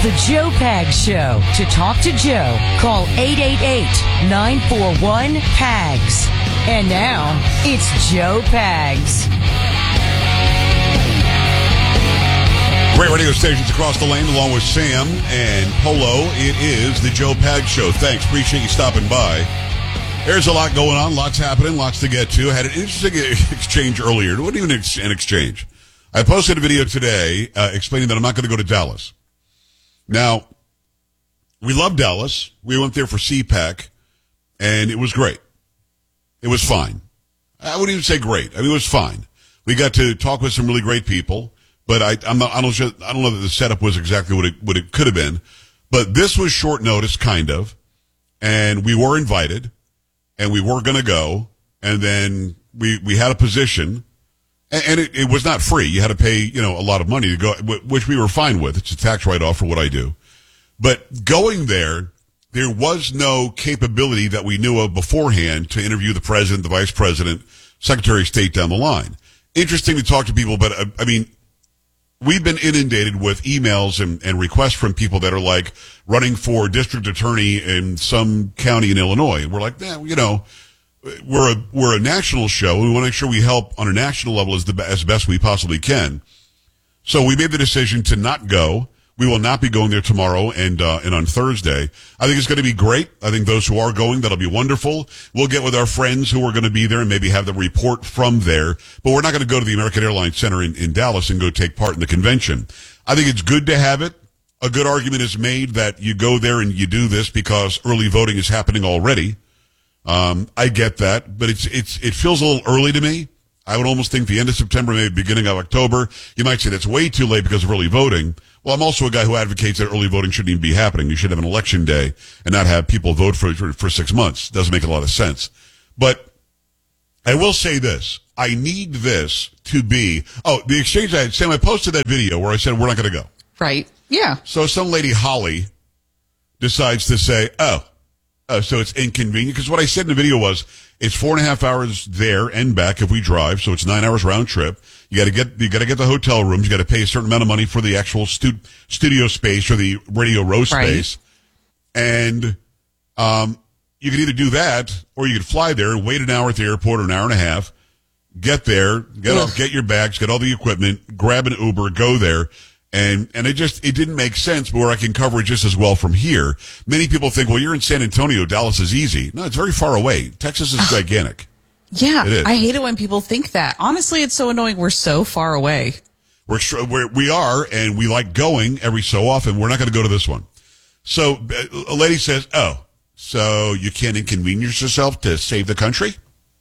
The Joe Pags Show. To talk to Joe, call 888-941-PAGS. And now, it's Joe Pags. Great radio stations across the land, along with Sam and Polo. It is the Joe Pags Show. Thanks. Appreciate you stopping by. There's a lot going on, lots happening, lots to get to. I had an interesting exchange earlier. It wasn't even an exchange. I posted a video today explaining that I'm not going to go to Dallas. Now, we love Dallas. We went there for CPAC, and it was great. It was fine. I wouldn't even say great. I mean, it was fine. We got to talk with some really great people. But I don't know that the setup was exactly what it could have been. But this was short notice, kind of. And we were invited, and we were going to go. And then we had a position, and it was not free. You had to pay, a lot of money to go, which we were fine with. It's a tax write-off for what I do. But going there was no capability that we knew of beforehand to interview the president, the vice president, secretary of state down the line. Interesting to talk to people, but I mean, we've been inundated with emails and requests from people that are like running for district attorney in some county in Illinois. And we're like, we're a national show. We want to make sure we help on a national level as best we possibly can. So we made the decision to not go. We will not be going there tomorrow and on Thursday. I think it's going to be great. I think those who are going, that'll be wonderful. We'll get with our friends who are going to be there and maybe have the report from there. But we're not going to go to the American Airlines Center in Dallas and go take part in the convention. I think it's good to have it. A good argument is made that you go there and you do this because early voting is happening already. I get that, but it feels a little early to me. I would almost think the end of September, maybe beginning of October. You might say that's way too late because of early voting. Well, I'm also a guy who advocates that early voting shouldn't even be happening. You should have an election day and not have people vote for 6 months. Doesn't make a lot of sense. But I will say this. I need this to be, the exchange I had, Sam, I posted that video where I said we're not going to go. Right. Yeah. So some lady, Holly, decides to say, so it's inconvenient. Because what I said in the video was, it's 4.5 hours there and back if we drive, so it's 9 hours round trip. You got to get the hotel rooms. You got to pay a certain amount of money for the actual studio space or the radio row space, and you can either do that or you could fly there, wait an hour at the airport or an hour and a half, get there, get your bags, get all the equipment, grab an Uber, go there. And it didn't make sense where I can cover it just as well from here. Many people think, well, you're in San Antonio, Dallas is easy. No, it's very far away. Texas is gigantic. Yeah, I hate it when people think that. Honestly, it's so annoying. We're so far away. We are, and we like going every so often. We're not going to go to this one. So a lady says, so you can't inconvenience yourself to save the country?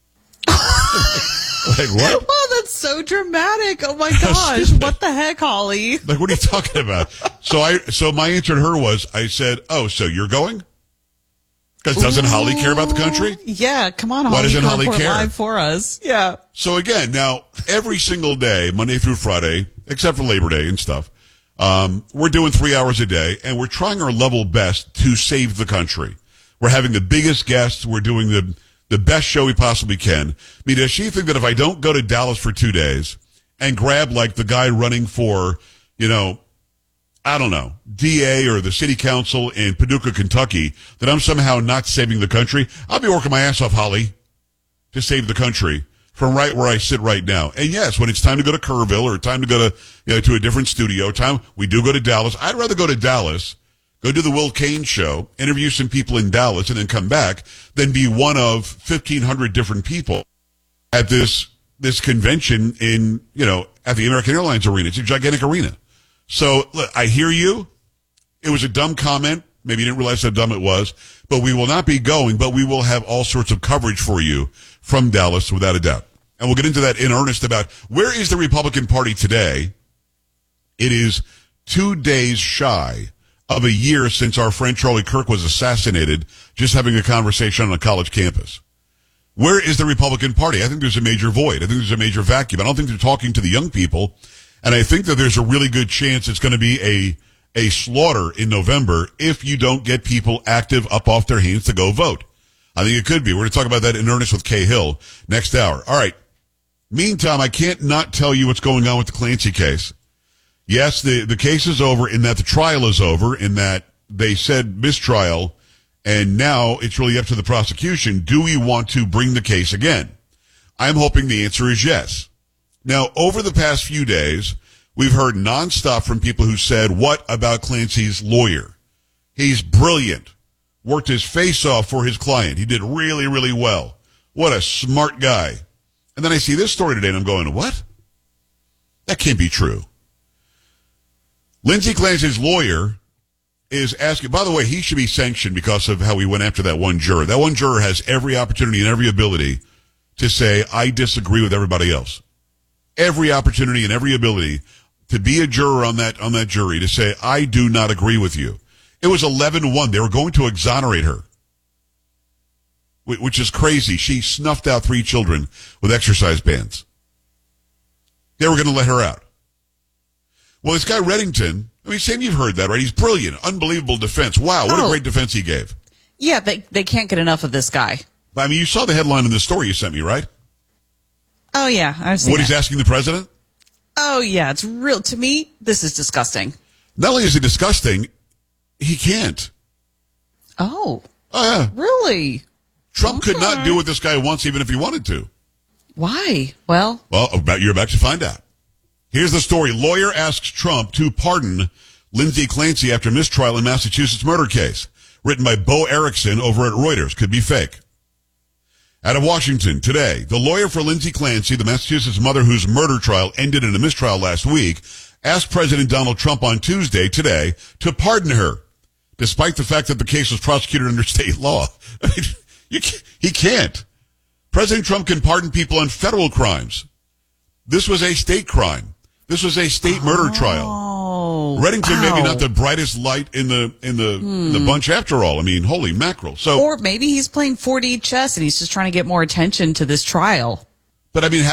Like what? Oh, that's so dramatic. Oh my gosh. What the heck, Holly? Like, what are you talking about? So my answer to her was, I said, so you're going? Because doesn't Holly care about the country? Yeah, come on, Holly. Why doesn't Holly care? Live for us. Yeah. So again, now, every single day, Monday through Friday, except for Labor Day and stuff, we're doing 3 hours a day, and we're trying our level best to save the country. We're having the biggest guests. We're doing the best show we possibly can. I mean, does she think that if I don't go to Dallas for 2 days and grab like the guy running for, I don't know, DA or the city council in Paducah, Kentucky, that I'm somehow not saving the country? I'll be working my ass off, Holly, to save the country from right where I sit right now. And yes, when it's time to go to Kerrville or time to go to, to a different studio, we do go to Dallas. I'd rather go to Dallas, go do the Will Kane show, interview some people in Dallas, and then come back than be one of 1,500 different people at this convention in, at the American Airlines Arena. It's a gigantic arena. So, look, I hear you. It was a dumb comment. Maybe you didn't realize how dumb it was. But we will not be going, but we will have all sorts of coverage for you from Dallas, without a doubt. And we'll get into that in earnest about where is the Republican Party today. It is 2 days shy of a year since our friend Charlie Kirk was assassinated, just having a conversation on a college campus. Where is the Republican Party? I think there's a major void. I think there's a major vacuum. I don't think they're talking to the young people. And I think that there's a really good chance it's going to be a slaughter in November if you don't get people active up off their hands to go vote. I think it could be. We're going to talk about that in earnest with Kay Hill next hour. All right. Meantime, I can't not tell you what's going on with the Clancy case. Yes, the case is over in that the trial is over, in that they said mistrial, and now it's really up to the prosecution. Do we want to bring the case again? I'm hoping the answer is yes. Now, over the past few days, we've heard nonstop from people who said, what about Clancy's lawyer? He's brilliant. Worked his face off for his client. He did really, really well. What a smart guy. And then I see this story today and I'm going, what? That can't be true. Lindsay Clancy's lawyer is asking, by the way, he should be sanctioned because of how he went after that one juror. That one juror has every opportunity and every ability to say, I disagree with everybody else. Every opportunity and every ability to be a juror on that jury to say, I do not agree with you. It was 11-1. They were going to exonerate her, which is crazy. She snuffed out 3 children with exercise bands. They were going to let her out. Well, this guy Reddington, I mean, Sam, you've heard that, right? He's brilliant. Unbelievable defense. Wow, what a great defense he gave. Yeah, they can't get enough of this guy. I mean, you saw the headline in the story you sent me, right? Oh, yeah, I've seen What he's asking the president? Oh, yeah, it's real. To me, this is disgusting. Not only is it disgusting, he can't. Oh. Oh, yeah. Really? Trump could not do what this guy wants even if he wanted to. Why? Well, you're about to find out. Here's the story. Lawyer asks Trump to pardon Lindsay Clancy after mistrial in Massachusetts murder case. Written by Bo Erickson over at Reuters. Could be fake. Out of Washington today, the lawyer for Lindsay Clancy, the Massachusetts mother whose murder trial ended in a mistrial last week, asked President Donald Trump on Tuesday, today, to pardon her, despite the fact that the case was prosecuted under state law. I mean, he can't. President Trump can pardon people on federal crimes. This was a state crime. This was a state murder trial. Reddington maybe not the brightest light in the bunch after all. I mean, holy mackerel. So, or maybe he's playing 4D chess and he's just trying to get more attention to this trial. But I mean,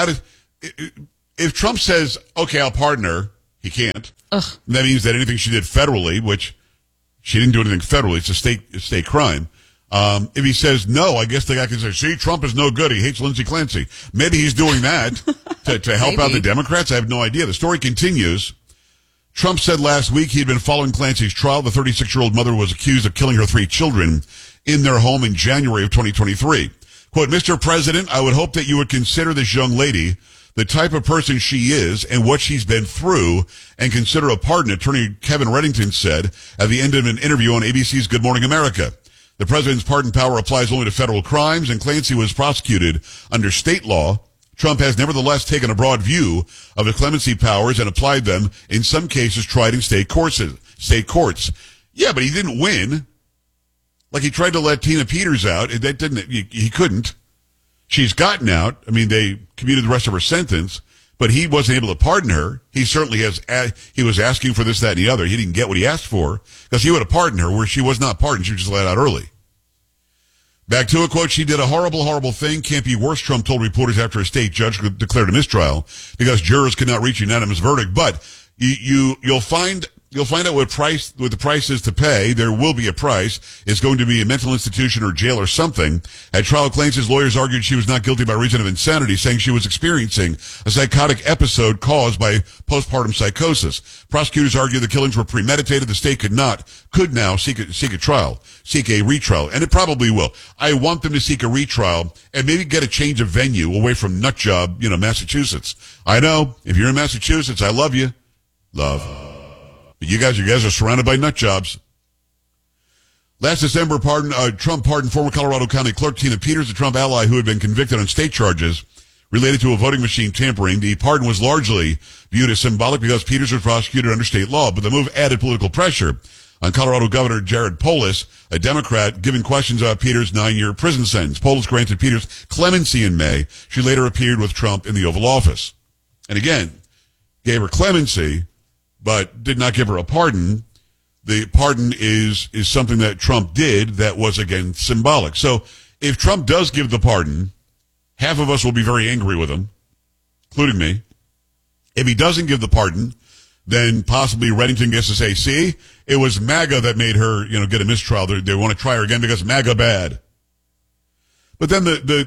if Trump says, okay, I'll pardon her, he can't. Ugh. That means that anything she did federally, which she didn't do anything federally, it's a state crime. If he says no, I guess the guy can say, see, Trump is no good. He hates Lindsay Clancy. Maybe he's doing that to help out the Democrats. I have no idea. The story continues. Trump said last week he'd been following Clancy's trial. The 36-year-old mother was accused of killing her 3 children in their home in January of 2023. Quote, Mr. President, I would hope that you would consider this young lady the type of person she is and what she's been through and consider a pardon, Attorney Kevin Reddington said at the end of an interview on ABC's Good Morning America. The president's pardon power applies only to federal crimes, and Clancy was prosecuted under state law. Trump has nevertheless taken a broad view of the clemency powers and applied them in some cases tried in state courts. Yeah, but he didn't win. Like he tried to let Tina Peters out. He couldn't. She's gotten out. I mean, they commuted the rest of her sentence, but he wasn't able to pardon her. He certainly he was asking for this, that, and the other. He didn't get what he asked for because he would have pardoned her where she was not pardoned. She was just let out early. Back to a quote, she did a horrible, horrible thing. Can't be worse, Trump told reporters after a state judge declared a mistrial because jurors could not reach a unanimous verdict. But you'll find out what the price is to pay. There will be a price. It's going to be a mental institution or jail or something. At trial, Clancy's lawyers argued she was not guilty by reason of insanity, saying she was experiencing a psychotic episode caused by postpartum psychosis. Prosecutors argued the killings were premeditated. The state could now seek a retrial, and it probably will. I want them to seek a retrial and maybe get a change of venue away from nutjob, Massachusetts. I know if you're in Massachusetts, I love you. Love. But you guys are surrounded by nut jobs. Last December, Trump pardoned former Colorado County Clerk Tina Peters, a Trump ally who had been convicted on state charges related to a voting machine tampering. The pardon was largely viewed as symbolic because Peters was prosecuted under state law, but the move added political pressure on Colorado Governor Jared Polis, a Democrat, giving questions about Peters' 9-year prison sentence. Polis granted Peters clemency in May. She later appeared with Trump in the Oval Office. And again, gave her clemency, but did not give her a pardon. The pardon is something that Trump did that was, again, symbolic. So if Trump does give the pardon, half of us will be very angry with him, including me. If he doesn't give the pardon, then possibly Reddington gets to say, see, it was MAGA that made her, get a mistrial. They want to try her again because MAGA bad. But then the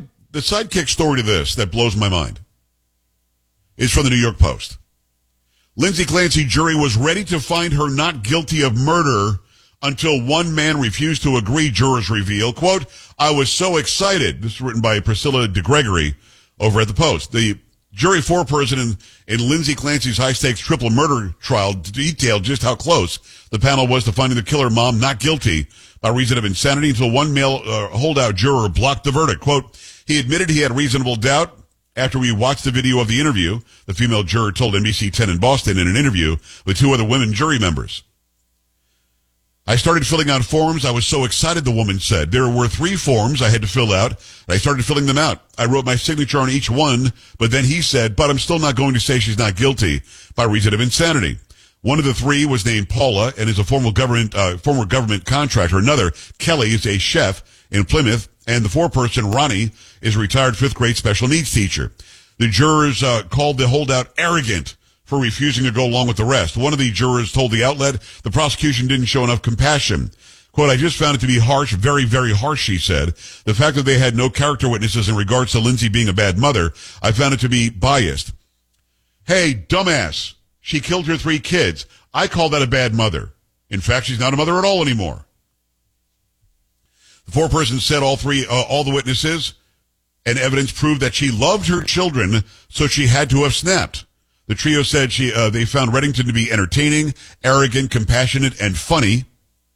sidekick story to this that blows my mind is from the New York Post. Lindsay Clancy jury was ready to find her not guilty of murder until one man refused to agree, jurors reveal. Quote, I was so excited. This is written by Priscilla DeGregory over at the Post. The jury foreperson in Lindsay Clancy's high-stakes triple murder trial detailed just how close the panel was to finding the killer mom not guilty by reason of insanity until one male holdout juror blocked the verdict. Quote, he admitted he had reasonable doubt after we watched the video of the interview, the female juror told NBC 10 in Boston in an interview with two other women jury members. I started filling out forms. I was so excited, the woman said. There were 3 forms I had to fill out, and I started filling them out. I wrote my signature on each one, but then he said, but I'm still not going to say she's not guilty by reason of insanity. One of the 3 was named Paula and is a former government contractor. Another, Kelly, is a chef in Plymouth, and the foreperson, Ronnie, is a retired 5th grade special needs teacher. The jurors called the holdout arrogant for refusing to go along with the rest. One of the jurors told the outlet the prosecution didn't show enough compassion. Quote, I just found it to be harsh, very, very harsh, she said. The fact that they had no character witnesses in regards to Lindsay being a bad mother, I found it to be biased. Hey, dumbass, she killed her 3 kids. I call that a bad mother. In fact, she's not a mother at all anymore. The foreperson said all the witnesses and evidence proved that she loved her children, so she had to have snapped. The trio said they found Reddington to be entertaining, arrogant, compassionate, and funny.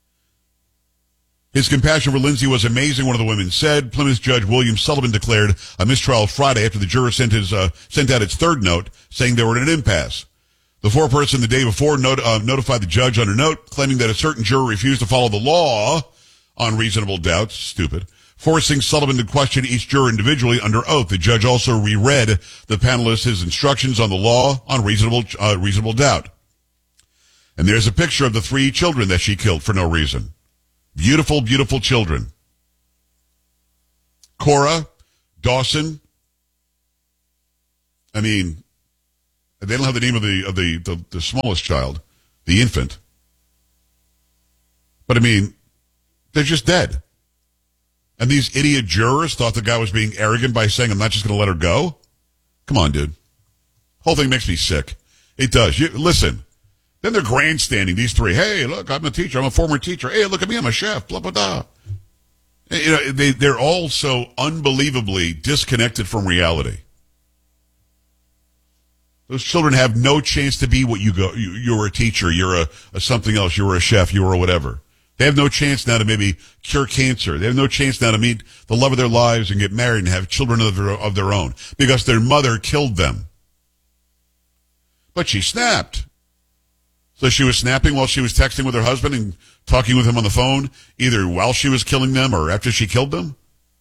His compassion for Lindsay was amazing, one of the women said. Plymouth Judge William Sullivan declared a mistrial Friday after the juror sent out its 3rd note, saying they were in an impasse. The foreperson the day before notified the judge on a note, claiming that a certain juror refused to follow the law on reasonable doubts, stupid, forcing Sullivan to question each juror individually under oath. The judge also reread the panelists his instructions on the law on reasonable doubt. And there's a picture of the 3 children that she killed for no reason. Beautiful, beautiful children. Cora, Dawson. I mean, they don't have the name of the smallest child, the infant. But I mean, they're just dead. And these idiot jurors thought the guy was being arrogant by saying, I'm not just going to let her go? Come on, dude. Whole thing makes me sick. It does. Listen. Then they're grandstanding, these 3. Hey, look, I'm a teacher. I'm a former teacher. Hey, look at me. I'm a chef. Blah, blah, blah. You know, they're all so unbelievably disconnected from reality. Those children have no chance to be what you're a teacher. You're a something else. You're a chef. You're a whatever. They have no chance now to maybe cure cancer. They have no chance now to meet the love of their lives and get married and have children of their own because their mother killed them. But she snapped. So she was snapping while she was texting with her husband and talking with him on the phone, either while she was killing them or after she killed them.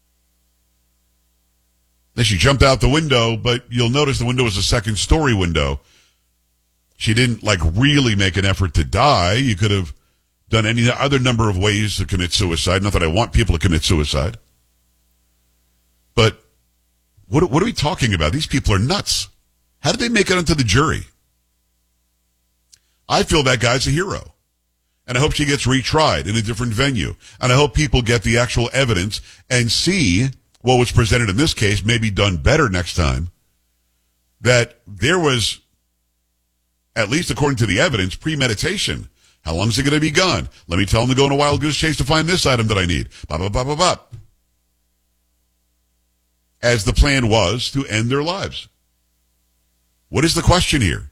Then she jumped out the window, but you'll notice the window was a 2nd-story window. She didn't, really make an effort to die. You could have done any other number of ways to commit suicide. Not that I want people to commit suicide. But what are we talking about? These people are nuts. How did they make it onto the jury? I feel that guy's a hero. And I hope she gets retried in a different venue. And I hope people get the actual evidence and see what was presented in this case, maybe done better next time, that there was, at least according to the evidence, premeditation. How long is it going to be gone? Let me tell them to go on a wild goose chase to find this item that I need. Blah, blah, blah, blah, blah. As the plan was to end their lives. What is the question here?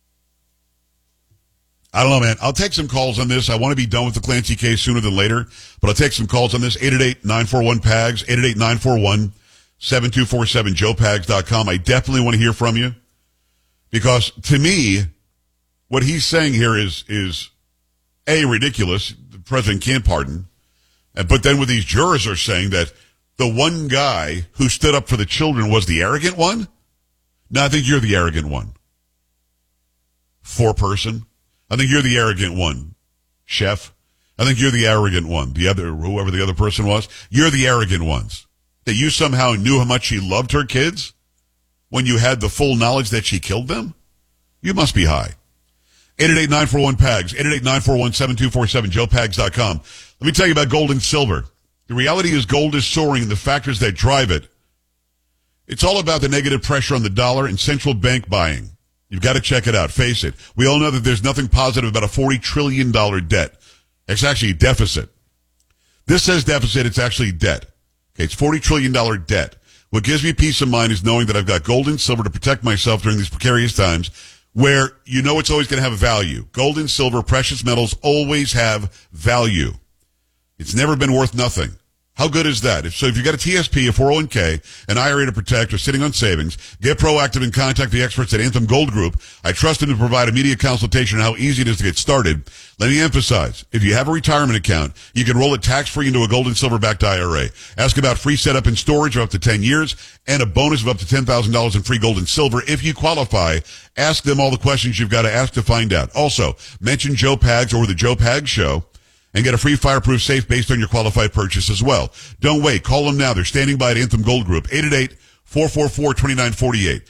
I don't know, man. I'll take some calls on this. I want to be done with the Clancy case sooner than later, but I'll take some calls on this. 888-941-PAGS, 888-941-7247, joepags.com. I definitely want to hear from you because to me, what he's saying here is A, ridiculous. The president can't pardon. But then what these jurors are saying that the one guy who stood up for the children was the arrogant one? No, I think you're the arrogant one. Foreperson. I think you're the arrogant one. Chef. I think you're the arrogant one. Whoever the other person was. You're the arrogant ones. That you somehow knew how much she loved her kids when you had the full knowledge that she killed them? You must be high. 888-941-PAGS, 888-941-7247, joepags.com. Let me tell you about gold and silver. The reality is gold is soaring and the factors that drive it. It's all about the negative pressure on the dollar and central bank buying. You've got to check it out. Face it. We all know that there's nothing positive about a $40 trillion debt. It's actually a deficit. This says deficit. It's actually debt. Okay, it's $40 trillion debt. What gives me peace of mind is knowing that I've got gold and silver to protect myself during these precarious times where you know it's always going to have a value. Gold and silver, precious metals always have value. It's never been worth nothing. How good is that? If you've got a TSP, a 401k, an IRA to protect, or sitting on savings, get proactive and contact the experts at Anthem Gold Group. I trust them to provide immediate consultation on how easy it is to get started. Let me emphasize, if you have a retirement account, you can roll it tax-free into a gold and silver-backed IRA. Ask about free setup and storage of up to 10 years and a bonus of up to $10,000 in free gold and silver. If you qualify, ask them all the questions you've got to ask to find out. Also, mention Joe Pags or the Joe Pags Show and get a free fireproof safe based on your qualified purchase as well. Don't wait. Call them now. They're standing by at Anthem Gold Group. 888-444-2948.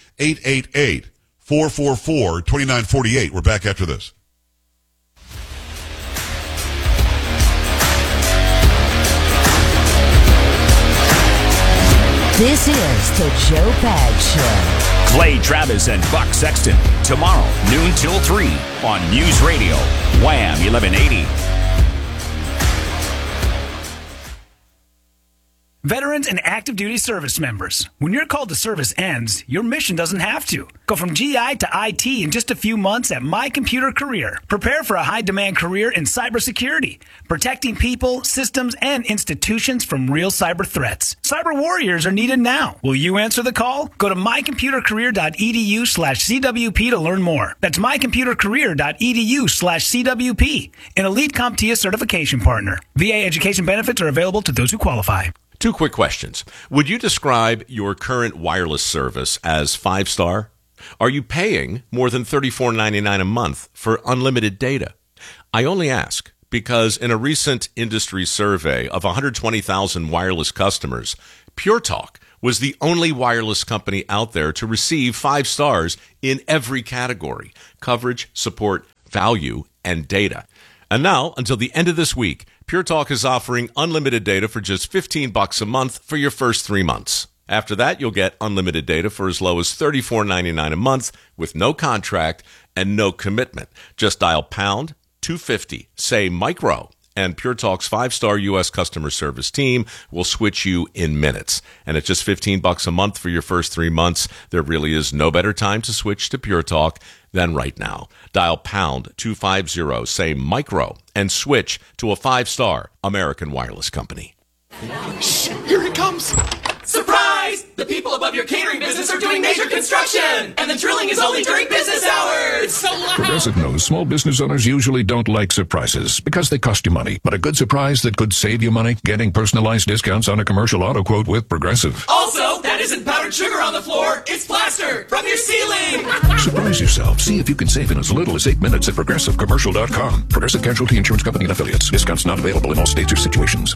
888-444-2948. We're back after this. This is the Joe Pags Show. Clay Travis and Buck Sexton. Tomorrow, noon till 3 on News Radio. Wham 1180. Veterans and active duty service members, when your call to service ends, your mission doesn't have to. Go from GI to IT in just a few months at My Computer Career. Prepare for a high-demand career in cybersecurity, protecting people, systems, and institutions from real cyber threats. Cyber warriors are needed now. Will you answer the call? Go to mycomputercareer.edu/CWP to learn more. That's mycomputercareer.edu/CWP, an elite CompTIA certification partner. VA education benefits are available to those who qualify. 2 quick questions. Would you describe your current wireless service as 5-star? Are you paying more than $34.99 a month for unlimited data? I only ask because in a recent industry survey of 120,000 wireless customers, Pure Talk was the only wireless company out there to receive 5 stars in every category: coverage, support, value, and data. And now, until the end of this week, Pure Talk is offering unlimited data for just $15 a month for your first 3 months. After that, you'll get unlimited data for as low as $34.99 a month with no contract and no commitment. Just dial pound 250, say micro, and Pure Talk's 5-star U.S. customer service team will switch you in minutes. And at just $15 a month for your first 3 months, there really is no better time to switch to Pure Talk than right now. Dial pound 250, say micro, and switch to a 5-star American wireless company. Shh, here it comes. Surprise! The people above your catering business are doing major construction, and the drilling is only during business hours. So loud. Progressive knows small business owners usually don't like surprises because they cost you money. But a good surprise that could save you money, getting personalized discounts on a commercial auto quote with Progressive. Also, that isn't powdered sugar on the floor. It's plaster from your ceiling. Surprise yourself. See if you can save in as little as 8 minutes at ProgressiveCommercial.com. Progressive Casualty Insurance Company and Affiliates. Discounts not available in all states or situations.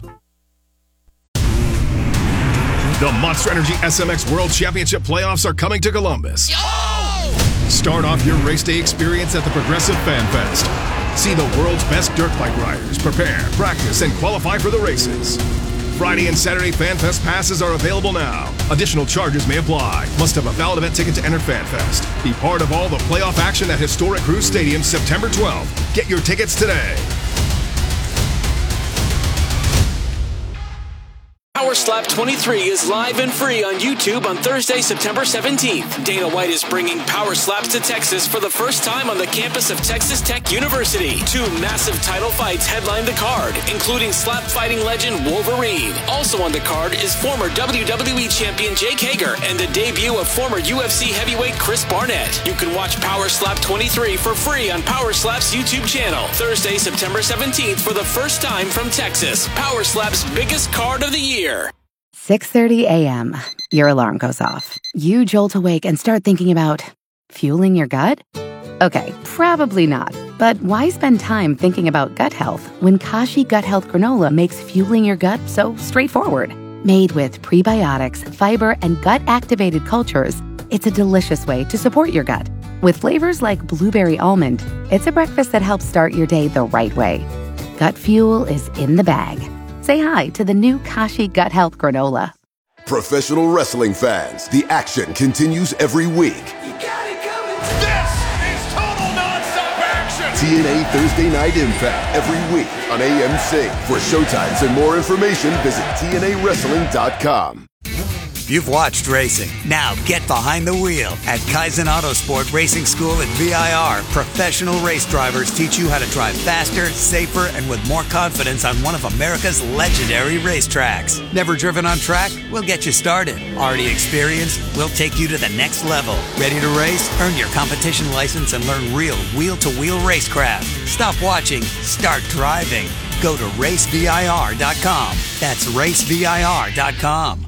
The Monster Energy SMX World Championship playoffs are coming to Columbus. Yo! Start off your race day experience at the Progressive Fan Fest. See the world's best dirt bike riders prepare, practice, and qualify for the races. Friday and Saturday Fan Fest passes are available now. Additional charges may apply. Must have a valid event ticket to enter Fan Fest. Be part of all the playoff action at historic Cruise Stadium September 12th. Get your tickets today. Power Slap 23 is live and free on YouTube on Thursday, September 17th. Dana White is bringing Power Slaps to Texas for the first time on the campus of Texas Tech University. 2 massive title fights headline the card, including slap fighting legend Wolverine. Also on the card is former WWE champion Jake Hager and the debut of former UFC heavyweight Chris Barnett. You can watch Power Slap 23 for free on Power Slap's YouTube channel. Thursday, September 17th for the first time from Texas. Power Slap's biggest card of the year. 6:30 a.m. Your alarm goes off. You jolt awake and start thinking about fueling your gut? Okay, probably not. But why spend time thinking about gut health when Kashi Gut Health Granola makes fueling your gut so straightforward? Made with prebiotics, fiber, and gut-activated cultures, it's a delicious way to support your gut. With flavors like blueberry almond, it's a breakfast that helps start your day the right way. Gut fuel is in the bag. Say hi to the new Kashi Gut Health Granola. Professional wrestling fans, the action continues every week. You got it coming. This TNA Thursday Night Impact every week on AMC. For showtimes and more information, visit TNAWrestling.com. You've watched racing. Now get behind the wheel. At Kaizen Autosport Racing School at VIR, professional race drivers teach you how to drive faster, safer, and with more confidence on one of America's legendary racetracks. Never driven on track? We'll get you started. Already experienced? We'll take you to the next level. Ready to race? Earn your competition license and learn real wheel-to-wheel racecraft. Stop watching. Start driving. Go to racevir.com. That's racevir.com.